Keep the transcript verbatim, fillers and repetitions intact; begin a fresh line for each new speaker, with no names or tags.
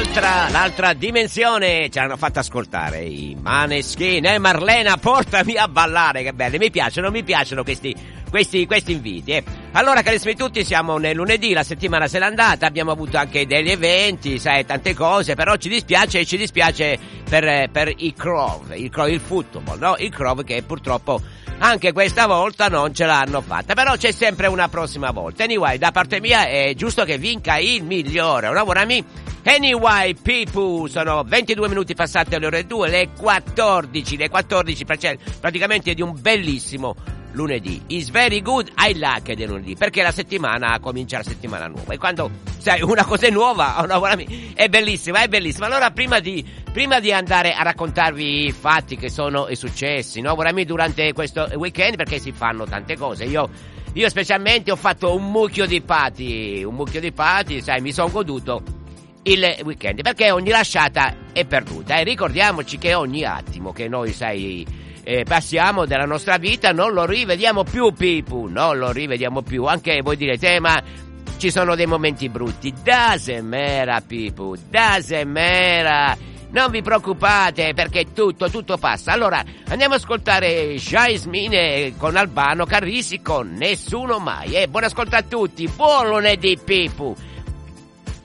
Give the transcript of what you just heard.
l'altra, l'altra dimensione ce l'hanno fatta ascoltare i Maneskin. Eh Marlena, portami a ballare, che belle, mi piacciono, mi piacciono questi, questi, questi inviti. Eh. Allora, carissimi tutti, siamo nel lunedì, la settimana se n'è andata, abbiamo avuto anche degli eventi, sai, tante cose, però ci dispiace, ci dispiace per, per i Crov, il, il football, no? Il Crov che purtroppo anche questa volta non ce l'hanno fatta, però c'è sempre una prossima volta. Anyway, da parte mia è giusto che vinca il migliore, no, buon amico? Anyway, people, sono ventidue minuti passate alle ore due, le quattordici, le quattordici praticamente di un bellissimo lunedì. Is very good, I like the lunedì, perché la settimana comincia la settimana nuova, e quando sai una cosa è nuova, una buona amica, è bellissima, è bellissima. Allora, prima di prima di andare a raccontarvi i fatti che sono successi, no, buoni amici, durante questo weekend, perché si fanno tante cose, io io specialmente ho fatto un mucchio di pati, un mucchio di pati, sai, mi sono goduto il weekend, perché ogni lasciata è perduta, e ricordiamoci che ogni attimo che noi, sai, eh, passiamo della nostra vita non lo rivediamo più, Pipu, non lo rivediamo più. Anche voi direte, eh, ma ci sono dei momenti brutti. Doesn't matter, Pipu, doesn't matter. Non vi preoccupate, perché tutto, tutto passa. Allora, andiamo ad ascoltare Jasmine con Albano Carrisi con Nessuno Mai. Eh, buon ascolto a tutti, buon lunedì, Pipu.